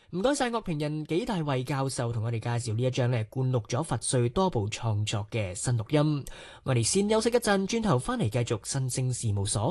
唔該晒樂評人紀大衛教授同我哋介紹呢一張呢灌錄咗佛瑞多部創作嘅新錄音。我哋先休息一陣，轉頭翻嚟繼續新聲事務所。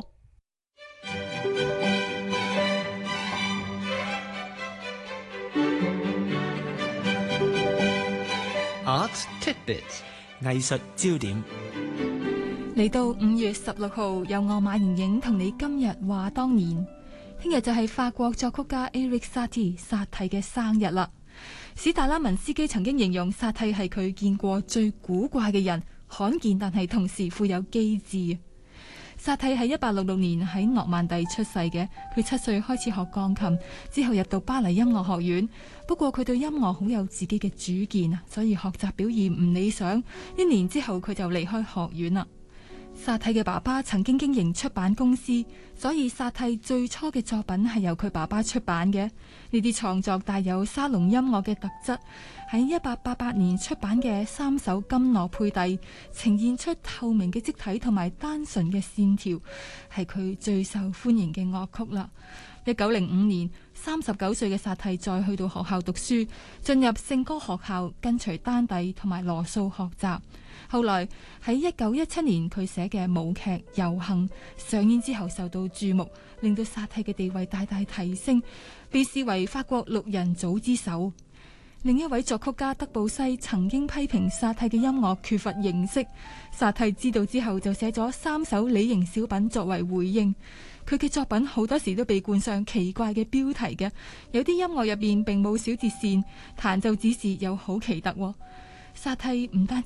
Art Tidbits 藝術焦點。 嚟到5月16號，由我馬盈盈同你今日話當年。聽日就係法國作曲家 Eric Satie 薩蒂嘅生日啦。史達拉文斯基曾經形容薩蒂係佢見過最古怪嘅人，罕見但係同時富有機智。薩蒂喺1866年喺諾曼第出世嘅，佢7歲開始學鋼琴，之後入到巴黎音樂學院。不過佢對音樂好有自己嘅主見啊，所以學習表現唔理想。1年之後佢就離開學院啦。薩蒂嘅爸爸曾經經營出版公司，所以薩蒂最初嘅作品係由佢爸爸出版嘅。呢啲創作帶有沙龍音樂嘅特質。喺1888年出版嘅3首金樂配蒂，呈現出透明嘅質體同埋單純嘅線條，係佢最受歡迎嘅樂曲啦。1905年，39歲嘅薩蒂再去到學校讀書，進入聖歌學校，跟隨丹蒂同埋羅素學習。後來喺1917年，佢寫嘅舞劇《遊行》上演之後受到注目，令到薩蒂嘅地位大大提升，被視為法國6人組之首。另一位作曲家德布西曾經批評薩蒂嘅音樂缺乏形式，薩蒂知道之後就寫咗3首理型小品作為回應。佢嘅作品好多時都被冠上奇怪嘅標題嘅，有啲音樂入邊並冇小節線，彈奏指示又好奇特。薩蒂唔單止